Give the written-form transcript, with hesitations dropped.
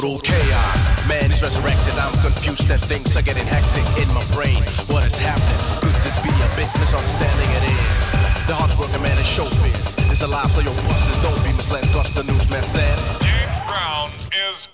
Chaos, man is resurrected. I'm confused and things are getting hectic in my brain. What is happening? Could this be a big misunderstanding? It is. The hard working man is showbiz. It's alive, so your bosses don't be misled. Cause the newsman said